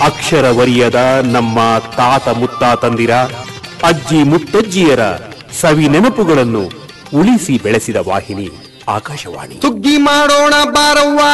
ಅಕ್ಷರವರಿಯದ ನಮ್ಮ ತಾತ ಮುತ್ತಾತಂದಿರ ಅಜ್ಜಿ ಮುತ್ತಜ್ಜಿಯರ ಸವಿ ನೆನಪುಗಳನ್ನು ಉಳಿಸಿ ಬೆಳೆಸಿದ ವಾಹಿನಿ ಆಕಾಶವಾಣಿ. ಸುಗ್ಗಿ ಮಾಡೋಣ ಬಾರವ್ವ